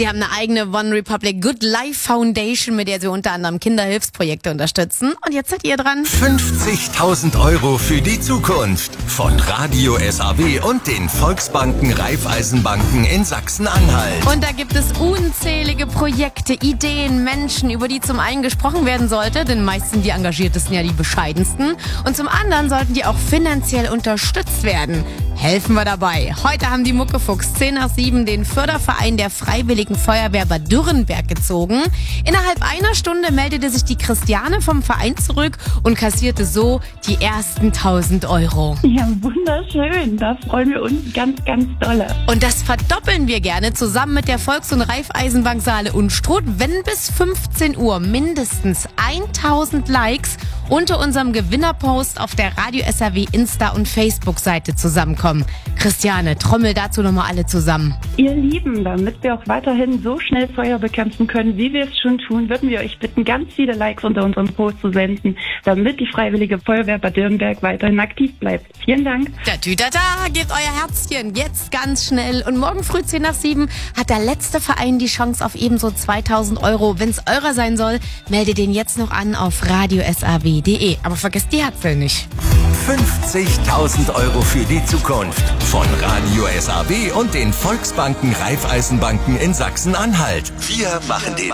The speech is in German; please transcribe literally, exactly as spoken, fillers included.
Sie haben eine eigene One Republic Good Life Foundation, mit der Sie unter anderem Kinderhilfsprojekte unterstützen. Und jetzt seid ihr dran. fünfzigtausend Euro für die Zukunft von Radio S A W und den Volksbanken Raiffeisenbanken in Sachsen-Anhalt. Und da gibt es unzählige Projekte, Ideen, Menschen, über die zum einen gesprochen werden sollte, denn meist sind die Engagiertesten ja die bescheidensten. Und zum anderen sollten die auch finanziell unterstützt werden. Helfen wir dabei. Heute haben die Muckefuchs zehn nach sieben den Förderverein der Freiwilligen Feuerwehr Bad Dürrenberg gezogen. Innerhalb einer Stunde meldete sich die Christiane vom Verein zurück und kassierte so die ersten tausend Euro. Ja, wunderschön. Da freuen wir uns ganz, ganz dolle. Und das verdoppeln wir gerne zusammen mit der Volks- und Raiffeisenbank Saale Unstrut, wenn bis fünfzehn Uhr mindestens tausend Likes unter unserem Gewinnerpost auf der Radio S A W Insta- und Facebook-Seite zusammenkommen. Christiane, trommel dazu nochmal alle zusammen. Ihr Lieben, damit wir auch weiterhin so schnell Feuer bekämpfen können, wie wir es schon tun, würden wir euch bitten, ganz viele Likes unter unserem Post zu senden, damit die Freiwillige Feuerwehr Bad Dürrenberg weiterhin aktiv bleibt. Vielen Dank. Da, tütata, gebt euer Herzchen jetzt ganz schnell. Und morgen früh zehn nach sieben hat der letzte Verein die Chance auf ebenso zweitausend Euro. Wenn es eurer sein soll, meldet den jetzt noch an auf radio s a w punkt d e. Aber vergesst die Herzl nicht. fünfzigtausend Euro für die Zukunft von Radio S A W und den Volksbanken Raiffeisenbanken in Sachsen-Anhalt. Wir machen den